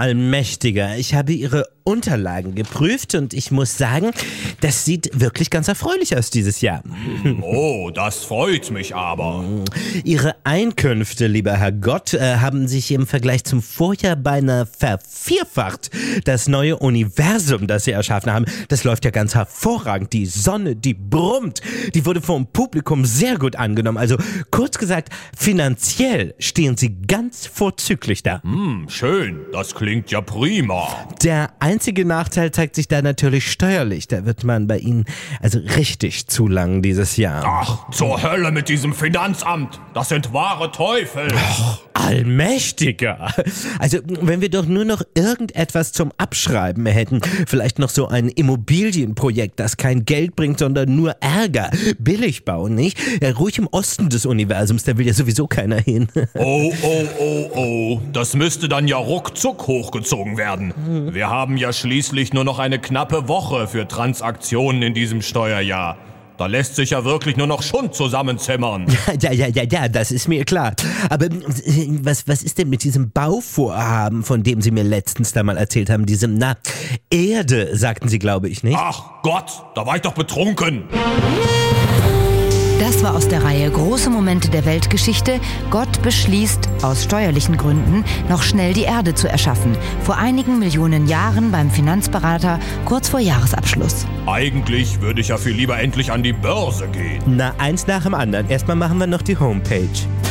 Allmächtiger, ich habe Ihre Unterlagen geprüft und ich muss sagen, das sieht wirklich ganz erfreulich aus dieses Jahr. Oh, das freut mich aber. Ihre Einkünfte, lieber Herr Gott, haben sich im Vergleich zum Vorjahr beinahe vervierfacht. Das neue Universum, das Sie erschaffen haben, das läuft ja ganz hervorragend. Die Sonne, die brummt, die wurde vom Publikum sehr gut angenommen. Also kurz gesagt, finanziell stehen Sie ganz vorzüglich da. Schön, das klingt ja prima. Der einzige Nachteil zeigt sich da natürlich steuerlich. Da wird man bei Ihnen also richtig zu lang dieses Jahr. Ach, zur Hölle mit diesem Finanzamt. Das sind wahre Teufel. Allmächtiger! Also, wenn wir doch nur noch irgendetwas zum Abschreiben hätten. Vielleicht noch so ein Immobilienprojekt, das kein Geld bringt, sondern nur Ärger. Billig bauen, nicht? Ja, ruhig im Osten des Universums, da will ja sowieso keiner hin. Oh. Das müsste dann ja ruckzuck hochgezogen werden. Wir haben ja schließlich nur noch eine knappe Woche für Transaktionen in diesem Steuerjahr. Da lässt sich ja wirklich nur noch Schund zusammenzimmern. Ja, das ist mir klar. Aber was ist denn mit diesem Bauvorhaben, von dem Sie mir letztens da mal erzählt haben? Diesem, Erde, sagten Sie, glaube ich, nicht? Ach Gott, da war ich doch betrunken. Das war aus der Reihe Große Momente der Weltgeschichte. Gott beschließt, aus steuerlichen Gründen, noch schnell die Erde zu erschaffen. Vor einigen Millionen Jahren beim Finanzberater, kurz vor Jahresabschluss. Eigentlich würde ich ja viel lieber endlich an die Börse gehen. Eins nach dem anderen. Erstmal machen wir noch die Homepage.